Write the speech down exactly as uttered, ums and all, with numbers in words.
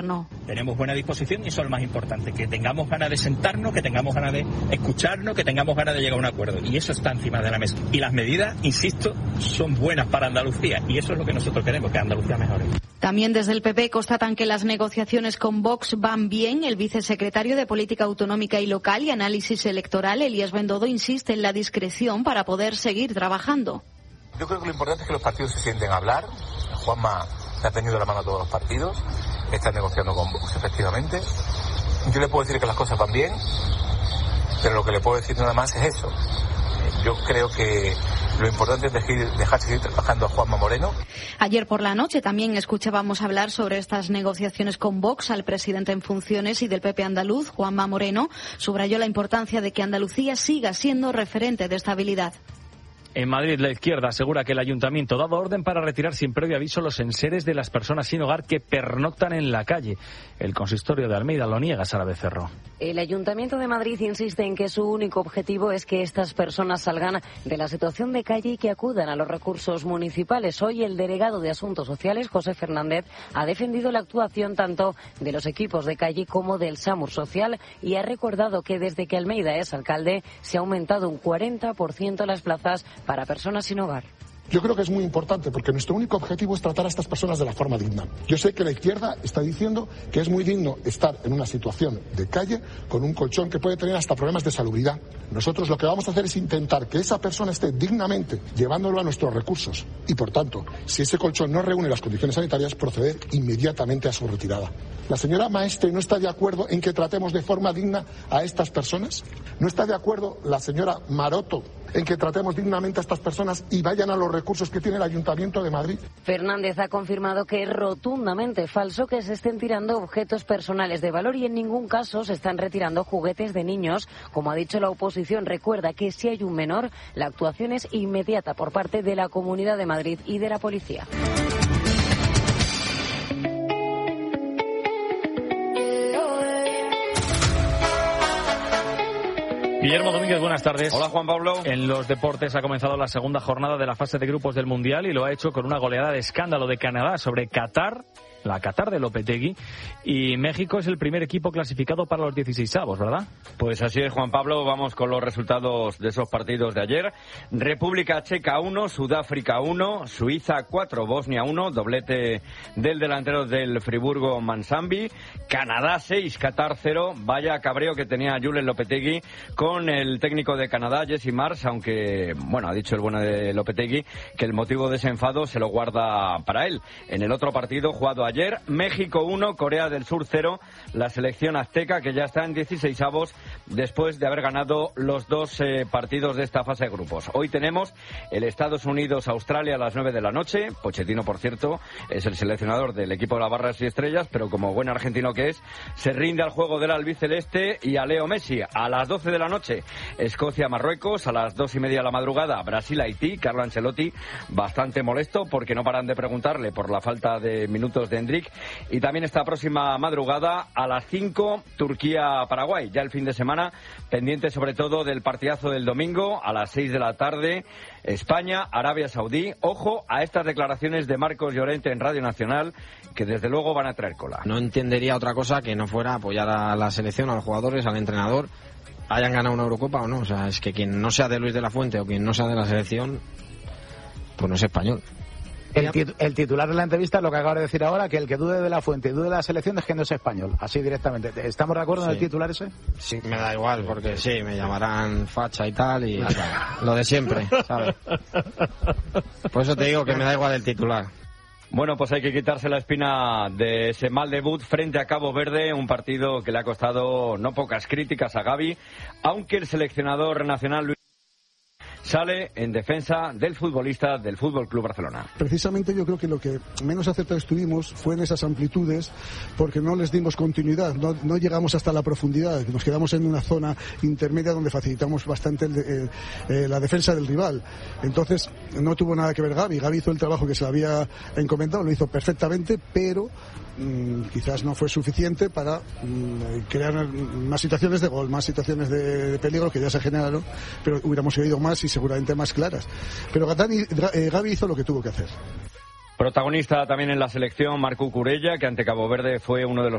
No. Tenemos buena disposición y eso es lo más importante, que tengamos ganas de sentarnos, que tengamos ganas de escucharnos, que tengamos ganas de llegar a un acuerdo. Y eso está encima de la mesa. Y las medidas, insisto, son buenas para Andalucía. Y eso es lo que nosotros queremos, que Andalucía mejore. También desde el P P constatan que las negociaciones con Vox van bien. El vicesecretario de Política Autonómica y Local y Análisis Electoral, Elías Bendodo, insiste en la discreción para poder seguir trabajando. Yo creo que lo importante es que los partidos se sienten a hablar. Juanma ha tenido la mano a todos los partidos. Está negociando con Vox, efectivamente. Yo le puedo decir que las cosas van bien, pero lo que le puedo decir nada más es eso. Yo creo que lo importante es dejar, dejar seguir trabajando a Juanma Moreno. Ayer por la noche también escuchábamos hablar sobre estas negociaciones con Vox al presidente en funciones y del P P andaluz, Juanma Moreno. Subrayó la importancia de que Andalucía siga siendo referente de estabilidad. En Madrid, la izquierda asegura que el ayuntamiento ha dado orden para retirar sin previo aviso los enseres de las personas sin hogar que pernoctan en la calle. El consistorio de Almeida lo niega, Sara Becerro. El Ayuntamiento de Madrid insiste en que su único objetivo es que estas personas salgan de la situación de calle y que acudan a los recursos municipales. Hoy el delegado de Asuntos Sociales, José Fernández, ha defendido la actuación tanto de los equipos de calle como del SAMUR Social y ha recordado que desde que Almeida es alcalde se ha aumentado un cuarenta por ciento las plazas para personas sin hogar. Yo creo que es muy importante porque nuestro único objetivo es tratar a estas personas de la forma digna. Yo sé que la izquierda está diciendo que es muy digno estar en una situación de calle con un colchón que puede tener hasta problemas de salubridad. Nosotros lo que vamos a hacer es intentar que esa persona esté dignamente llevándolo a nuestros recursos y, por tanto, si ese colchón no reúne las condiciones sanitarias, proceder inmediatamente a su retirada. ¿La señora Maestre no está de acuerdo en que tratemos de forma digna a estas personas? ¿No está de acuerdo la señora Maroto en que tratemos dignamente a estas personas y vayan a los recursos que tiene el Ayuntamiento de Madrid? Fernández ha confirmado que es rotundamente falso que se estén tirando objetos personales de valor y en ningún caso se están retirando juguetes de niños. Como ha dicho la oposición, recuerda que si hay un menor, la actuación es inmediata por parte de la Comunidad de Madrid y de la policía. Guillermo Domínguez, buenas tardes. Hola, Juan Pablo. En los deportes ha comenzado la segunda jornada de la fase de grupos del Mundial y lo ha hecho con una goleada de escándalo de Canadá sobre Qatar, la Qatar de Lopetegui, y México es el primer equipo clasificado para los dieciseisavos, ¿verdad? Pues así es, Juan Pablo. Vamos con los resultados de esos partidos de ayer. República Checa uno, Sudáfrica uno, Suiza cuatro, Bosnia uno, doblete del delantero del Friburgo Mansambi, Canadá seis, Qatar cero. Vaya cabreo que tenía Julen Lopetegui con el técnico de Canadá, Jesse Marsh, aunque, bueno, ha dicho el bueno de Lopetegui que el motivo de ese enfado se lo guarda para él. En el otro partido jugado ayer, México uno, Corea del Sur cero, la selección azteca que ya está en dieciseisavos después de haber ganado los dos eh, partidos de esta fase de grupos. Hoy tenemos el Estados Unidos-Australia a las nueve de la noche. Pochettino, por cierto, es el seleccionador del equipo de las barras y estrellas, pero como buen argentino que es, se rinde al juego del albiceleste y a Leo Messi. A las doce de la noche, Escocia-Marruecos, a las dos y media de la madrugada, Brasil-Haití. Carlo Ancelotti bastante molesto porque no paran de preguntarle por la falta de minutos de Hendrik. Y también esta próxima madrugada a las cinco, Turquía-Paraguay. Ya el fin de semana, pendiente sobre todo del partidazo del domingo a las seis de la tarde, España-Arabia Saudí. Ojo a estas declaraciones de Marcos Llorente en Radio Nacional, que desde luego van a traer cola. No entendería otra cosa que no fuera apoyar a la selección, a los jugadores, al entrenador, hayan ganado una Eurocopa o no. O sea, es que quien no sea de Luis de la Fuente o quien no sea de la selección, pues no es español. El, tit- el titular de la entrevista es lo que acabo de decir ahora, que el que dude de la Fuente y dude de la selección es que no es español, así directamente. ¿Estamos de acuerdo sí. en el titular ese? Sí, me da igual, porque sí, me llamarán facha y tal, y lo de siempre, ¿sabes? Por eso te digo que me da igual el titular. Bueno, pues hay que quitarse la espina de ese mal debut frente a Cabo Verde, un partido que le ha costado no pocas críticas a Gavi, aunque el seleccionador nacional Luis sale en defensa del futbolista del Fútbol Club Barcelona. Precisamente yo creo que lo que menos acertados estuvimos fue en esas amplitudes, porque no les dimos continuidad, no, no llegamos hasta la profundidad, nos quedamos en una zona intermedia donde facilitamos bastante el, eh, eh, la defensa del rival. Entonces no tuvo nada que ver Gavi, Gavi hizo el trabajo que se le había encomendado, lo hizo perfectamente, pero mmm, quizás no fue suficiente para mmm, crear más situaciones de gol, más situaciones de, de peligro que ya se generaron, pero hubiéramos oído más y seguramente más claras. Pero Gatani, eh, Gavi hizo lo que tuvo que hacer. Protagonista también en la selección Marc Cucurella, que ante Cabo Verde fue uno de los